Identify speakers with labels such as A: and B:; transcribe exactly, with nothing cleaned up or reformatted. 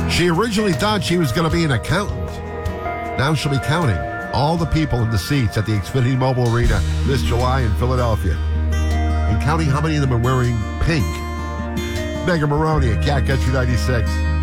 A: She originally thought she was going to be an accountant. Now she'll be counting all the people in the seats at the Xfinity Mobile Arena this July in Philadelphia and counting how many of them are wearing pink. Megan Maroney at Cat Country ninety-six.